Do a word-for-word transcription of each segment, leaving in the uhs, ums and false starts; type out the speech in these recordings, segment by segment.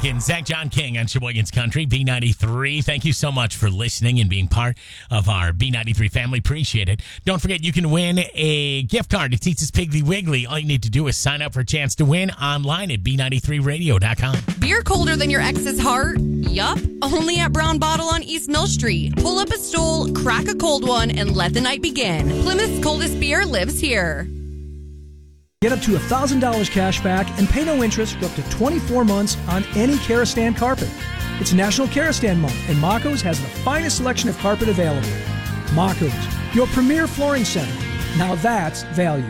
Duncan, Zach John King on Sheboygan's Country, B ninety-three. Thank you so much for listening and being part of our B ninety-three family. Appreciate it. Don't forget, you can win a gift card to Teet's Piggly Wiggly. All you need to do is sign up for a chance to win online at B ninety-three radio dot com. Beer colder than your ex's heart? Yup. Only at Brown Bottle on East Mill Street. Pull up a stool, crack a cold one, and let the night begin. Plymouth's coldest beer lives here. Get up to one thousand dollars cash back and pay no interest for up to twenty-four months on any Karastan carpet. It's National Karastan Month, and Mako's has the finest selection of carpet available. Mako's, your premier flooring center. Now that's value.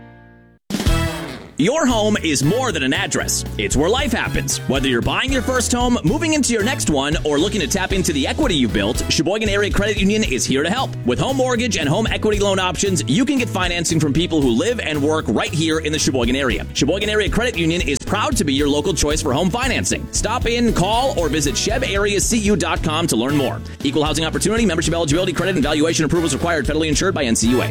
Your home is more than an address. It's where life happens. Whether you're buying your first home, moving into your next one, or looking to tap into the equity you've built, Sheboygan Area Credit Union is here to help. With home mortgage and home equity loan options, you can get financing from people who live and work right here in the Sheboygan area. Sheboygan Area Credit Union is proud to be your local choice for home financing. Stop in, call, or visit sheb area c u dot com to learn more. Equal housing opportunity, membership eligibility, credit, and valuation approvals required. Federally insured by N C U A.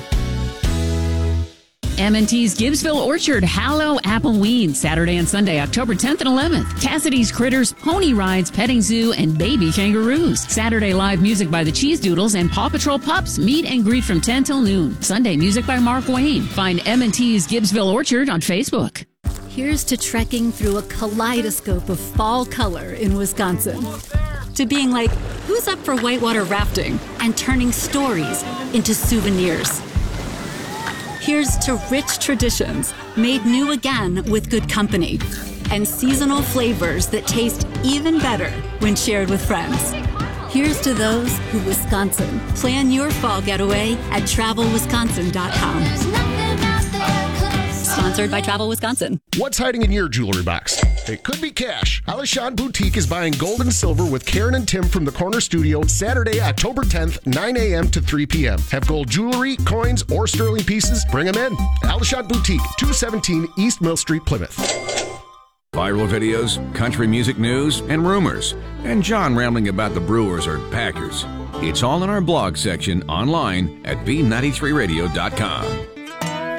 M and T's Gibbsville Orchard Hallow Appleweed, Saturday and Sunday, October tenth and eleventh. Cassidy's Critters, Pony Rides, Petting Zoo, and Baby Kangaroos. Saturday live music by the Cheese Doodles and Paw Patrol Pups. Meet and greet from ten till noon. Sunday music by Mark Wayne. Find M and T's Gibbsville Orchard on Facebook. Here's to trekking through a kaleidoscope of fall color in Wisconsin. To being like, who's up for whitewater rafting? And turning stories into souvenirs. Here's to rich traditions made new again with good company and seasonal flavors that taste even better when shared with friends. Here's to those who Wisconsin. Plan your fall getaway at travel wisconsin dot com. Sponsored by Travel Wisconsin. What's hiding in your jewelry box? It could be cash. Alishan Boutique is buying gold and silver with Karen and Tim from the Corner Studio Saturday, October tenth, nine a.m. to three p.m. Have gold jewelry, coins, or sterling pieces? Bring them in. Alishan Boutique, two seventeen East Mill Street, Plymouth. Viral videos, country music news, and rumors. And John rambling about the Brewers or Packers. It's all in our blog section online at b ninety-three radio dot com.